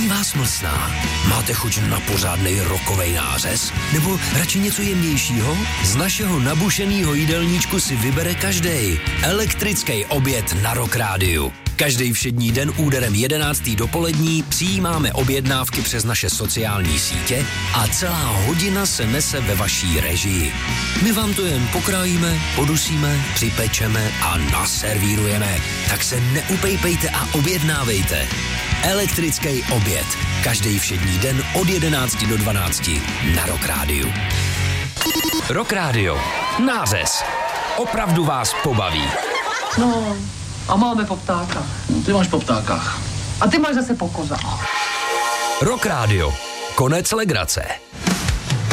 vás mlsná? Máte chuť na pořádnej rokovej nářez? Nebo radši něco jemnějšího? Z našeho nabušenýho jídelníčku si vybere každej. Elektrický oběd na Rock Rádiu. Každý všední den úderem 11. dopolední přijímáme objednávky přes naše sociální sítě a celá hodina se nese ve vaší režii. My vám to jen pokrájíme, podusíme, připečeme a naservírujeme. Tak se neupejpejte a objednávejte. Elektrický oběd. Každý všední den od 11 do 12 na Rock Rádiu. Rock Rádio. Nářez. Opravdu vás pobaví. No, a máme po ptákách. No, ty máš po ptákách. A ty máš zase po kozách. Rock Rádio. Konec legrace.